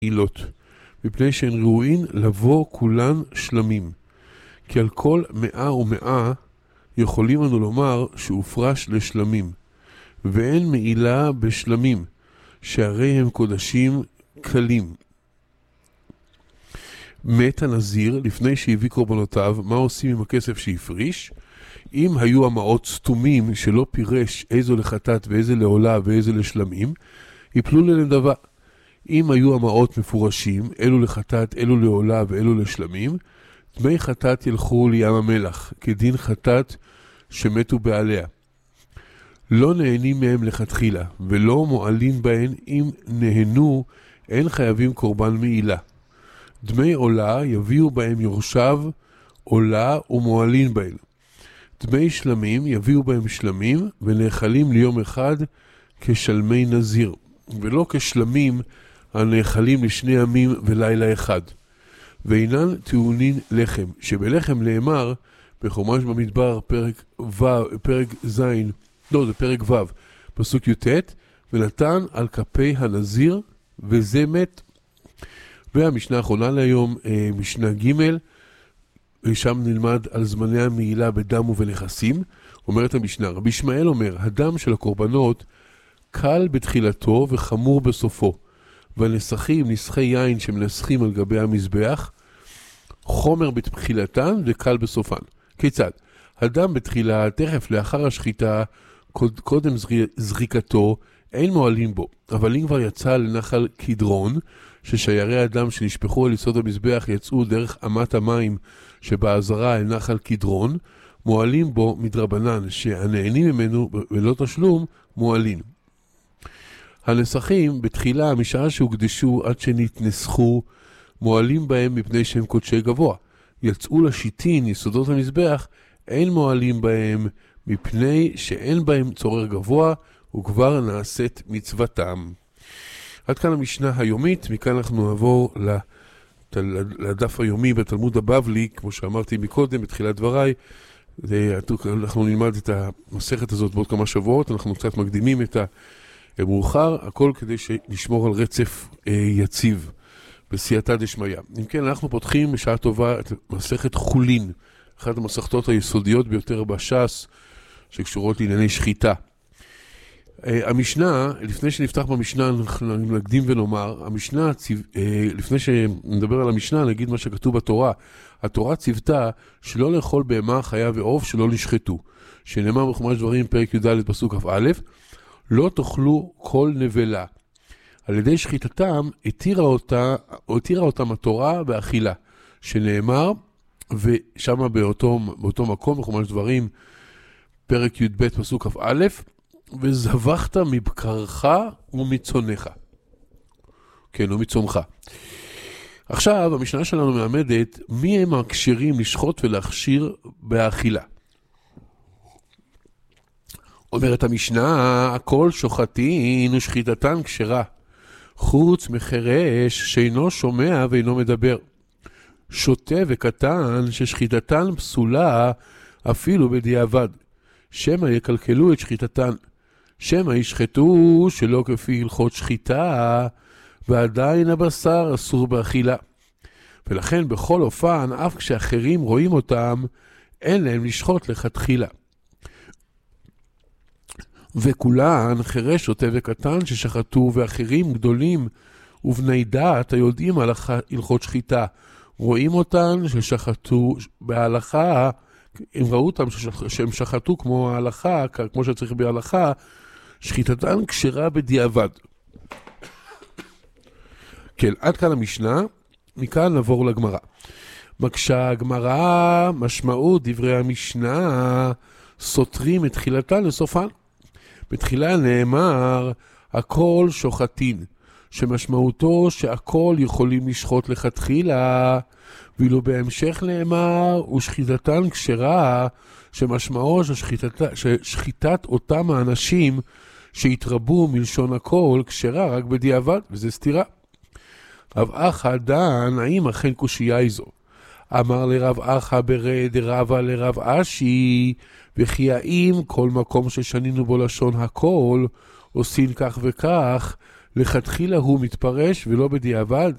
עילות, מפני שהן ראוין לבוא כולן שלמים. כי על כל 100 יכולים אנו לומר שהופרש לשלמים, ואין מעילה בשלמים, שהרי הם קודשים קלים. מת הנזיר לפני שהביא קורבנותיו, מה עושים עם הכסף שהפריש? אם היו המעות סתומים שלא פירש איזו לחטאת ואיזה לעולה ואיזה לשלמים, יפלו לנדבה. אם היו המעות מפורשים, אלו לחטאת, אלו לעולה ואלו לשלמים, דמי חטאת ילכו לים המלח, כדין חטאת שמתו בעליה. לא נהנים מהם לכתחילה, ולא מועלין בהן. אם נהנו, אין חייבים קורבן מעילה. דמי עולה יביאו בהם יורשיו עולה ומועלין בהן. דמי שלמים יביאו בהם שלמים, ונאכלים ליום אחד כשלמי נזיר, ולא כשלמים הנאכלים לשני ימים ולילה אחד. ואינן טעונין לחם, שבלחם נאמר בחומש במדבר פרק זין, לא, זה פרק ו', פסוק י"ט, ונתן על כפי הנזיר וזה מת. והמשנה האחרונה להיום, משנה ג', ושם נלמד על זמני המעילה בדם ובנכסים. אומרת המשנה, רבי ישמעאל אומר, הדם של הקורבנות קל בתחילתו וחמור בסופו, והנסחים, נסחי יין שמנסחים על גבי המזבח, חומר בתחילתן וקל בסופן. כיצד? הדם בתחילה, תכף לאחר השחיטה, קודם זריקתו, אין מועלים בו, אבל אם כבר יצא לנחל קדרון, ששיירי הדם שנשפכו על יסוד המזבח יצאו דרך אמת המים שבעזרה אל נחל קדרון, מועלים בו מדרבנן, שהנהנים ממנו ולא תשלום מועלים. הנסחים בתחילה, משעה שהוקדשו עד שנתנסחו, מועלים בהם מפני שהם קודשי גבוה. יצאו לשיטין, יסודות המזבח, אין מועלים בהם מפני שאין בהם צורר גבוה, וכבר נעשית מצוותם. עד כאן המשנה היומית. מכאן אנחנו נעבור לדף היומי בתלמוד הבבלי, כמו שאמרתי מקודם בתחילת דבריי. אנחנו נלמד את המסכת הזאת בעוד כמה שבועות, אנחנו קצת מקדימים את המאוחר, הכל כדי שנשמור על רצף יציב בסייעתא דשמיא. אם כן, אנחנו פותחים בשעה טובה את מסכת חולין, אחת המסכתות היסודיות ביותר בש"ס, שקשורות לענייני שחיטה. המשנה, לפני שנפתח במשנה, אנחנו נקדים ונאמר, המשנה, לפני שנדבר על המשנה, נגיד מה שכתוב בתורה. התורה ציוותה שלא לאכול בהמה, חיה ועוף שלא נשחטו. שנאמר בחומש דברים, פרק י"ד פסוק כ"א, לא תאכלו כל נבלה. על ידי שחיטתם התירה אותם התורה באכילה. שנאמר, ושמה באותו מקום, בחומש דברים, פרק י"ב פסוק כ"א, וזבחת מבקרך ומצונך. כן, ומצונך. עכשיו, המשנה שלנו מלמדת מי הם הכשרים לשחוט ולהכשיר באכילה. אומרת המשנה, הכל שוחטין ושחיטתן כשרה, חוץ מחרש שאינו שומע ואינו מדבר. שוטה וקטן ששחיטתן פסולה אפילו בדיעבד. שמא יקלקלו את שחיטתן. שמא ישחטו שלא כפי הלכות שחיטה, ועדיין הבשר אסור באכילה. ולכן בכל אופן, אף כשאחרים רואים אותם, אין להם לשחוט לכתחילה. וכולן חרש שוטה וקטן ששחטו, ואחרים גדולים ובני דעת היודעים הלכות שחיטה, רואים אותן ששחטו בהלכה, אם ראו אותם שהם שחטו כמו ההלכה, כמו שצריך בהלכה, שחיטתן כשרה בדיעבד. כן, עד כאן המשנה. מכאן נעבור לגמרא. מקשה הגמרא, משמעות דברי המשנה סותרים את תחילתן לסופן. בתחילה נאמר הכל שוחטין, שמשמעותו שהכל יכולים לשחוט לכתחילה, ואילו בהמשך נאמר ושחיטתן כשרה, שמשמעו ששחיטת אותם האנשים שהתרבו מלשון הכל כשרה רק בדיעבד, וזה סתירה. רב אחא דן, האם אכן קושייה איזו? אמר לרב אחא ברד רבא לרב אשי, וכי האם כל מקום ששנינו בו לשון הכל, עושים כך וכך, לכתחילה הוא מתפרש ולא בדיעבד,